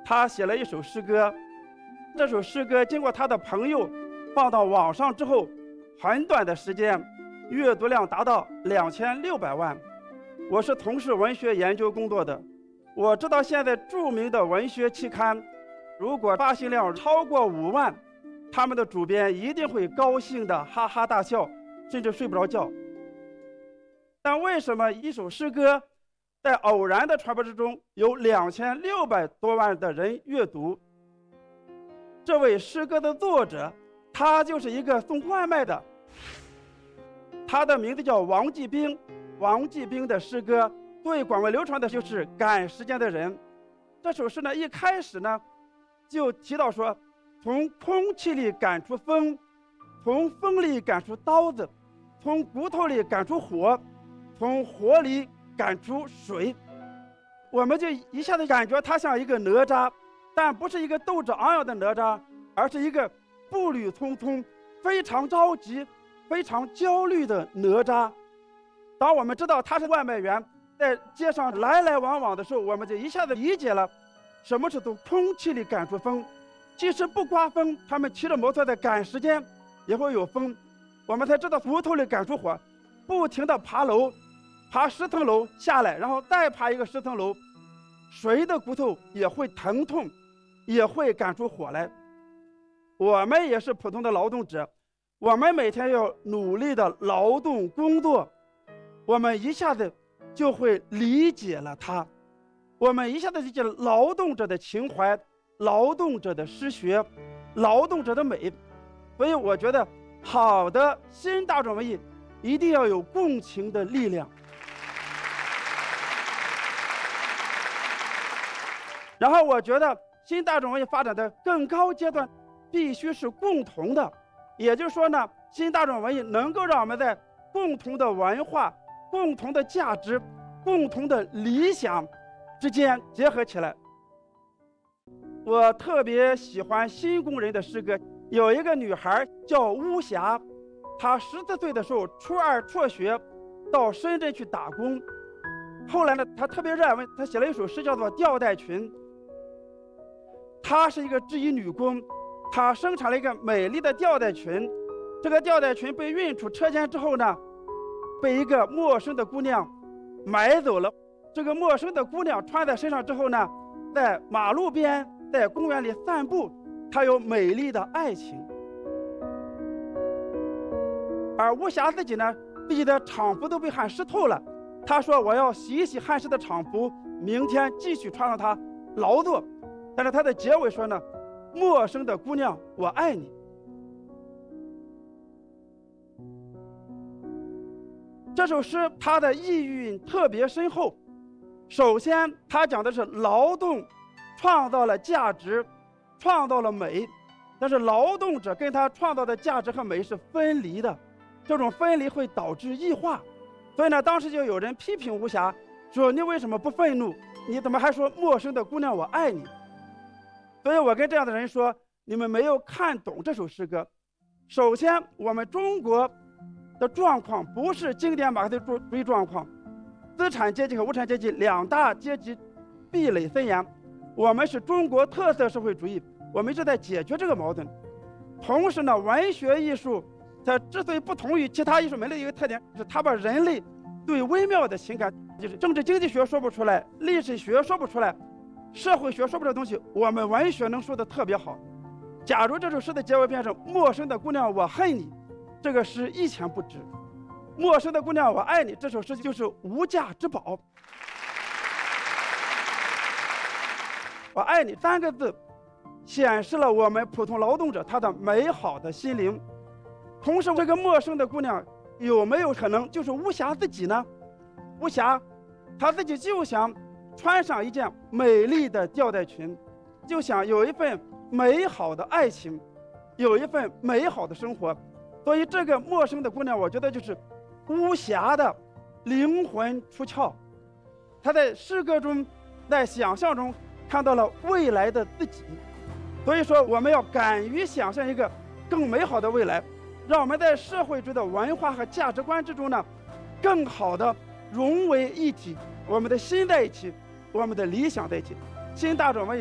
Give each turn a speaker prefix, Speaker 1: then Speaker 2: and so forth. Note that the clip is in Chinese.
Speaker 1: 他写了一首诗歌，这首诗歌经过他的朋友放到网上之后，很短的时间，阅读量达到2600万。我是从事文学研究工作的，我知道现在著名的文学期刊，如果发行量超过5万，他们的主编一定会高兴的哈哈大笑，甚至睡不着觉。但为什么一首诗歌在偶然的传播之中有2600多万的人阅读？这位诗歌的作者，他就是一个送外卖的，他的名字叫王继兵。王继兵的诗歌最广为流传的就是《赶时间的人》。这首诗呢，一开始呢就提到说，从空气里赶出风，从风里赶出刀子，从骨头里赶出火，从火里赶出水。我们就一下子感觉它像一个哪吒，但不是一个斗志昂扬的哪吒，而是一个步履匆匆、非常着急、非常焦虑的哪吒。当我们知道他是外卖员，在街上来来往往的时候，我们就一下子理解了什么是从空气里赶出风。即使不刮风，他们骑着摩托在赶时间也会有风。我们才知道骨头里赶出火，不停地爬楼，爬10层楼下来，然后再爬一个10层楼，谁的骨头也会疼痛，也会赶出火来。我们也是普通的劳动者，我们每天要努力的劳动工作，我们一下子就会理解了他，我们一下子理解了劳动者的情怀，劳动者的诗学，劳动者的美。所以我觉得好的新大众文艺一定要有共情的力量。然后我觉得新大众文艺发展的更高阶段必须是共同的，也就是说呢，新大众文艺能够让我们在共同的文化、共同的价值、共同的理想之间结合起来。我特别喜欢新工人的诗歌，有一个女孩叫巫霞，她14岁的时候初2辍学，到深圳去打工。后来呢，她特别热爱文，她写了一首诗叫做《吊带裙》。她是一个制衣女工，她生产了一个美丽的吊带裙。这个吊带裙被运出车间之后呢，被一个陌生的姑娘买走了。这个陌生的姑娘穿在身上之后呢，在马路边、在公园里散步，她有美丽的爱情。而巫霞自己呢，自己的厂服都被汗湿透了，她说我要洗一洗汗湿的厂服，明天继续穿上它劳作。但是她的结尾说呢，陌生的姑娘，我爱你。这首诗它的意蕴特别深厚。首先它讲的是劳动创造了价值，创造了美，但是劳动者跟他创造的价值和美是分离的，这种分离会导致异化。所以呢，当时就有人批评巫霞，说你为什么不愤怒，你怎么还说陌生的姑娘我爱你？所以我跟这样的人说，你们没有看懂这首诗歌。首先我们中国的状况不是经典马克思主义状况，资产阶级和无产阶级两大阶级壁垒森严，我们是中国特色社会主义，我们一直在解决这个矛盾。同时呢，文学艺术它之所以不同于其他艺术门类的一个特点，是它把人类最微妙的情感，就是政治经济学说不出来，历史学说不出来，社会学说不出来的东西，我们文学能说得特别好。假如这首诗的结尾变成陌生的姑娘我恨你，这个诗一钱不值。陌生的姑娘我爱你，这首诗就是无价之宝。我爱你3个字显示了我们普通劳动者他的美好的心灵。同时这个陌生的姑娘有没有可能就是巫霞自己呢？巫霞她自己就想穿上一件美丽的吊带裙，就想有一份美好的爱情，有一份美好的生活。所以这个陌生的姑娘，我觉得就是巫霞的灵魂出窍，她在诗歌中，在想象中看到了未来的自己。所以说我们要敢于想象一个更美好的未来，让我们在社会主义的文化和价值观之中呢，更好的融为一体，我们的心在一起，我们的理想在一起。新大众文艺